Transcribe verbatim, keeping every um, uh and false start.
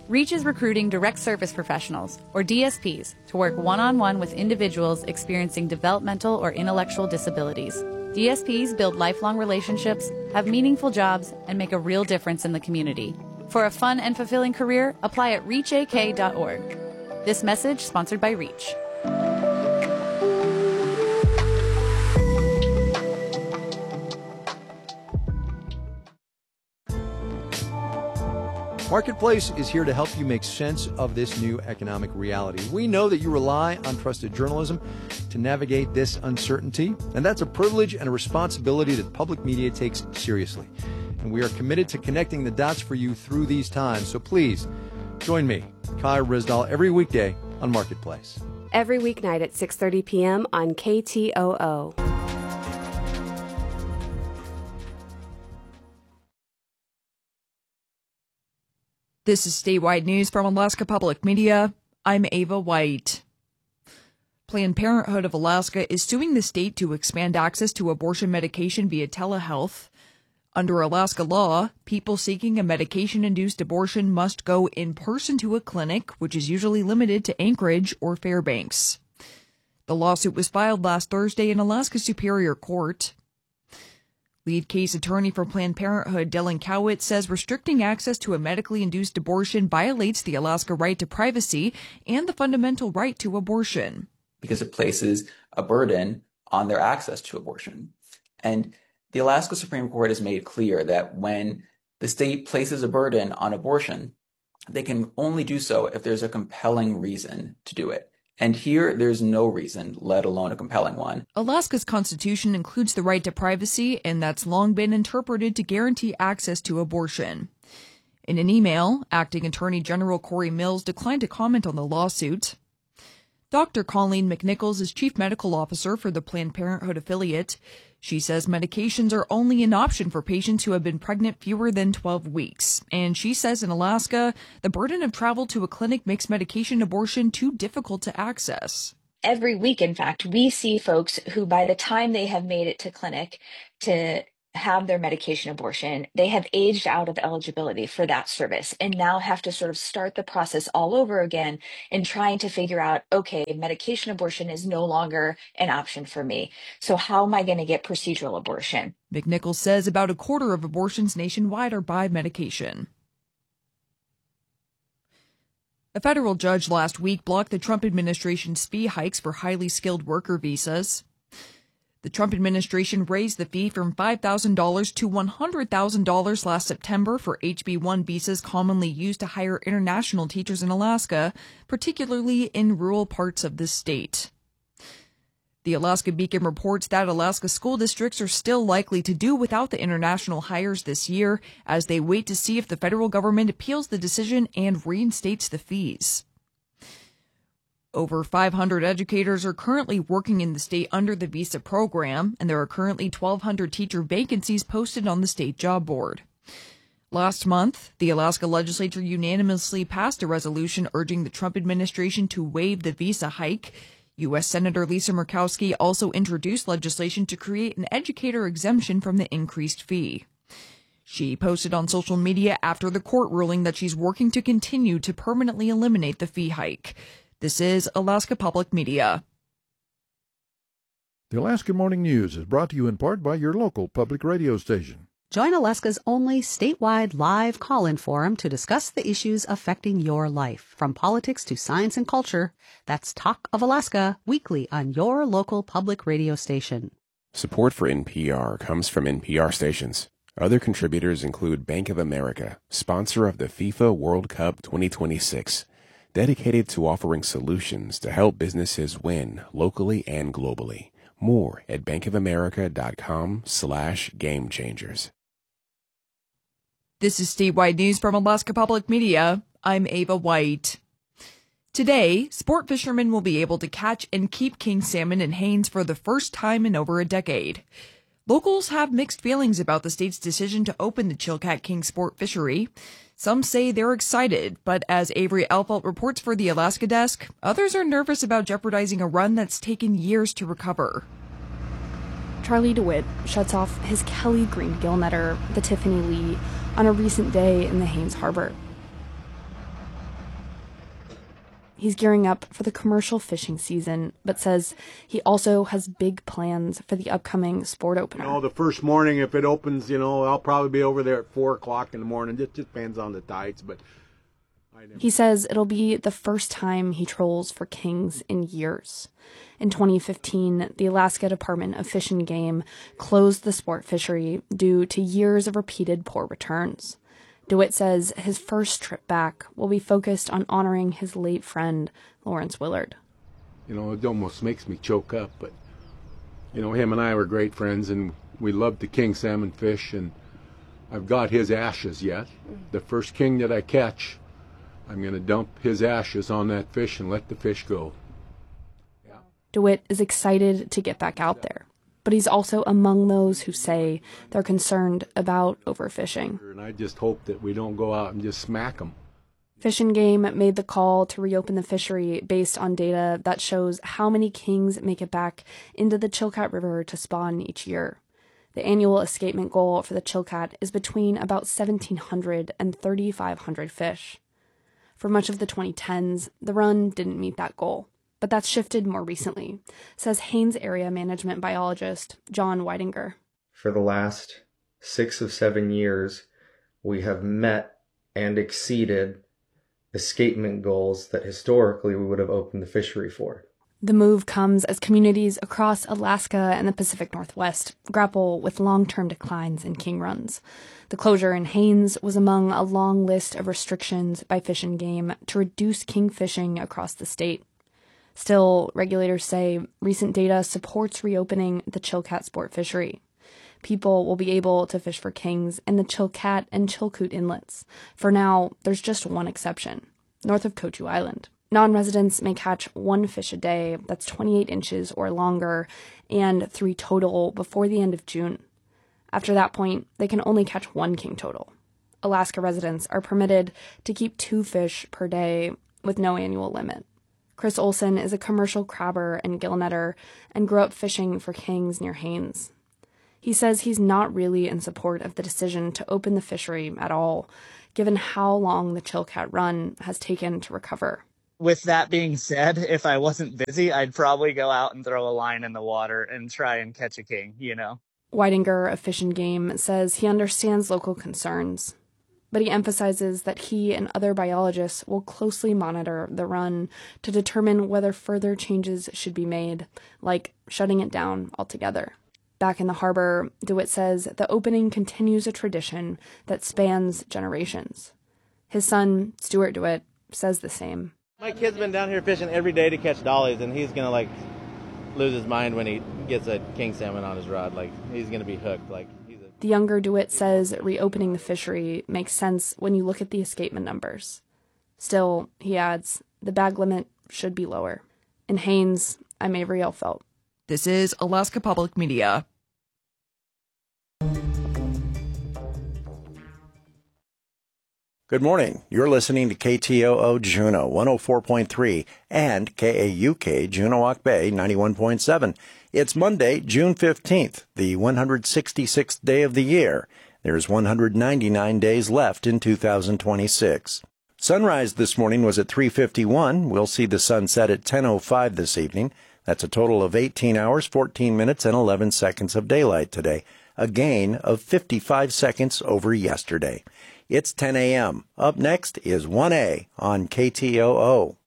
Reach is recruiting direct service professionals, or D S Ps, to work one-on-one with individuals experiencing developmental or intellectual disabilities. D S Ps build lifelong relationships, have meaningful jobs, and make a real difference in the community. For a fun and fulfilling career, apply at reach a k dot org. This message sponsored by Reach. Marketplace is here to help you make sense of this new economic reality. We know that you rely on trusted journalism to navigate this uncertainty, and that's a privilege and a responsibility that public media takes seriously. And we are committed to connecting the dots for you through these times. So please join me, Kai Ryssdal, every weekday on Marketplace. Every weeknight at six thirty p.m. on K T O O. This is statewide news from Alaska Public Media. I'm Ava White. Planned Parenthood of Alaska is suing the state to expand access to abortion medication via telehealth. Under Alaska law, people seeking a medication-induced abortion must go in person to a clinic, which is usually limited to Anchorage or Fairbanks. The lawsuit was filed last Thursday in Alaska Superior Court. Lead case attorney for Planned Parenthood, Dylan Cowit, says restricting access to a medically induced abortion violates the Alaska right to privacy and the fundamental right to abortion. Because it places a burden on their access to abortion. And the Alaska Supreme Court has made clear that when the state places a burden on abortion, they can only do so if there's a compelling reason to do it. And here, there's no reason, let alone a compelling one. Alaska's constitution includes the right to privacy, and that's long been interpreted to guarantee access to abortion. In an email, Acting Attorney General Corey Mills declined to comment on the lawsuit. Doctor Colleen McNichols is Chief Medical Officer for the Planned Parenthood affiliate. She says medications are only an option for patients who have been pregnant fewer than twelve weeks. And she says in Alaska, the burden of travel to a clinic makes medication abortion too difficult to access. Every week, in fact, we see folks who by the time they have made it to clinic to have their medication abortion, they have aged out of eligibility for that service and now have to sort of start the process all over again in trying to figure out, okay, medication abortion is no longer an option for me. So how am I going to get procedural abortion? McNichols says about a quarter of abortions nationwide are by medication. A federal judge last week blocked the Trump administration's fee hikes for highly skilled worker visas. The Trump administration raised the fee from five thousand dollars to one hundred thousand dollars last September for H B one visas commonly used to hire international teachers in Alaska, particularly in rural parts of the state. The Alaska Beacon reports that Alaska school districts are still likely to do without the international hires this year as they wait to see if the federal government appeals the decision and reinstates the fees. Over five hundred educators are currently working in the state under the visa program, and there are currently twelve hundred teacher vacancies posted on the state job board. Last month, the Alaska legislature unanimously passed a resolution urging the Trump administration to waive the visa hike. U S Senator Lisa Murkowski also introduced legislation to create an educator exemption from the increased fee. She posted on social media after the court ruling that she's working to continue to permanently eliminate the fee hike. This is Alaska Public Media. The Alaska Morning News is brought to you in part by your local public radio station. Join Alaska's only statewide live call-in forum to discuss the issues affecting your life. From politics to science and culture, that's Talk of Alaska, weekly on your local public radio station. Support for N P R comes from N P R stations. Other contributors include Bank of America, sponsor of the FIFA World Cup twenty twenty-six. Dedicated to offering solutions to help businesses win locally and globally. More at bankofamerica.com slash game changers. This is statewide news from Alaska Public Media. I'm Ava White. Today, sport fishermen will be able to catch and keep king salmon in Haines for the first time in over a decade. Locals have mixed feelings about the state's decision to open the Chilkat King sport fishery. Some say they're excited, but as Avery Elfelt reports for the Alaska Desk, others are nervous about jeopardizing a run that's taken years to recover. Charlie DeWitt shuts off his Kelly Green gillnetter, the Tiffany Lee, on a recent day in the Haines Harbor. He's gearing up for the commercial fishing season, but says he also has big plans for the upcoming sport opener. You know, the first morning, if it opens, you know, I'll probably be over there at four o'clock in the morning. It just depends on the tides, but I never... He says it'll be the first time he trolls for kings in years. In twenty fifteen, the Alaska Department of Fish and Game closed the sport fishery due to years of repeated poor returns. DeWitt says his first trip back will be focused on honoring his late friend, Lawrence Willard. You know, it almost makes me choke up, but, you know, him and I were great friends, and we loved the king salmon fish, and I've got his ashes yet. The first king that I catch, I'm going to dump his ashes on that fish and let the fish go. Yeah. DeWitt is excited to get back out there, but he's also among those who say they're concerned about overfishing. And I just hope that we don't go out and just smack them. Fish and Game made the call to reopen the fishery based on data that shows how many kings make it back into the Chilkat River to spawn each year. The annual escapement goal for the Chilkat is between about seventeen hundred and thirty-five hundred fish. For much of the twenty tens, the run didn't meet that goal. But that's shifted more recently, says Haines area management biologist John Weidinger. For the last six of seven years, we have met and exceeded escapement goals that historically we would have opened the fishery for. The move comes as communities across Alaska and the Pacific Northwest grapple with long-term declines in king runs. The closure in Haines was among a long list of restrictions by Fish and Game to reduce king fishing across the state. Still, regulators say recent data supports reopening the Chilkat sport fishery. People will be able to fish for kings in the Chilkat and Chilkoot inlets. For now, there's just one exception, north of Kochu Island. Non-residents may catch one fish a day that's twenty-eight inches or longer, and three total before the end of June. After that point, they can only catch one king total. Alaska residents are permitted to keep two fish per day with no annual limit. Chris Olson is a commercial crabber and gillnetter and grew up fishing for kings near Haines. He says he's not really in support of the decision to open the fishery at all, given how long the Chilkat run has taken to recover. With that being said, if I wasn't busy, I'd probably go out and throw a line in the water and try and catch a king, you know? Weidinger of Fish and Game says he understands local concerns, but he emphasizes that he and other biologists will closely monitor the run to determine whether further changes should be made, like shutting it down altogether. Back in the harbor, DeWitt says the opening continues a tradition that spans generations. His son, Stuart DeWitt, says the same. My kid's been down here fishing every day to catch dollies, and he's going to, like, lose his mind when he gets a king salmon on his rod. Like, he's going to be hooked. Like, he's a... The younger DeWitt says reopening the fishery makes sense when you look at the escapement numbers. Still, he adds, the bag limit should be lower. In Haines, I'm Avery Elfelt. This is Alaska Public Media. Good morning. You're listening to K T O O Juneau one oh four point three and K A U K Juneauoc Bay ninety-one point seven. It's Monday, June fifteenth, the one hundred sixty-sixth day of the year. There's one hundred ninety-nine days left in two thousand twenty-six. Sunrise this morning was at three fifty-one. We'll see the sun set at ten oh five this evening. That's a total of eighteen hours, fourteen minutes, and eleven seconds of daylight today, a gain of fifty-five seconds over yesterday. It's ten a.m. Up next is one A on K T O O.